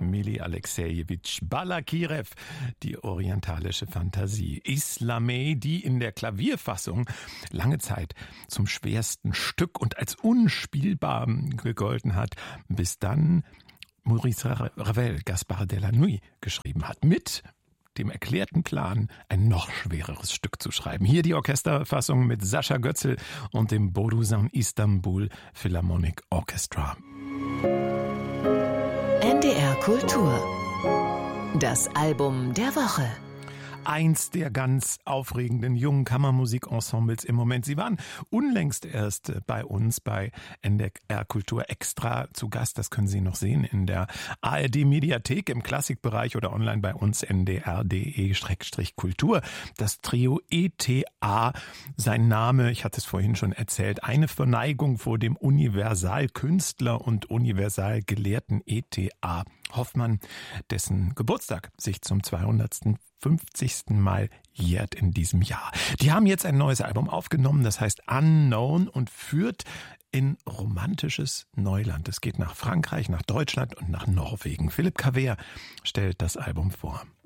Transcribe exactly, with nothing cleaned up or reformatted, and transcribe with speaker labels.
Speaker 1: Mili Alexejewitsch Balakirev, die orientalische Fantasie. Islameh, die in der Klavierfassung lange Zeit zum schwersten Stück und als unspielbar gegolten hat, bis dann Maurice Ravel Gaspard de la Nuit geschrieben hat, mit dem erklärten Plan, ein noch schwereres Stück zu schreiben. Hier die Orchesterfassung mit Sascha Götzl und dem Bodusan Istanbul Philharmonic Orchestra.
Speaker 2: N D R Kultur. Das Album der Woche.
Speaker 1: Eins der ganz aufregenden jungen Kammermusikensembles im Moment. Sie waren unlängst erst bei uns bei N D R Kultur Extra zu Gast. Das können Sie noch sehen in der A R D-Mediathek im Klassikbereich oder online bei uns n d r punkt d e slash kultur. Das Trio E T A, sein Name, ich hatte es vorhin schon erzählt, eine Verneigung vor dem Universalkünstler und Universalgelehrten E T A Hoffmann, dessen Geburtstag sich zum zweihundertfünfzigsten Mal jährt in diesem Jahr. Die haben jetzt ein neues Album aufgenommen, das heißt Unknown und führt in romantisches Neuland. Es geht nach Frankreich, nach Deutschland und nach Norwegen. Philipp Cavert stellt das Album vor.